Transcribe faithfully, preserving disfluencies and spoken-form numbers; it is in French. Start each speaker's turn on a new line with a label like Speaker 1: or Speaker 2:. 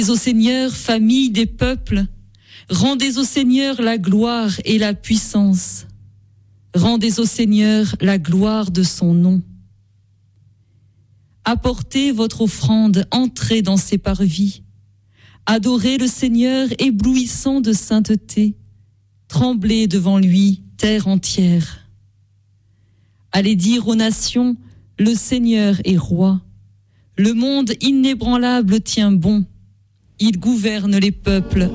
Speaker 1: Au Seigneur, famille des peuples, rendez au Seigneur la gloire et la puissance. Rendez au Seigneur la gloire de son nom. Apportez votre offrande, entrez dans ses parvis. Adorez le Seigneur éblouissant de sainteté. Tremblez devant lui, terre entière. Allez dire aux nations, le Seigneur est roi. Le monde inébranlable tient bon. Il gouverne les peuples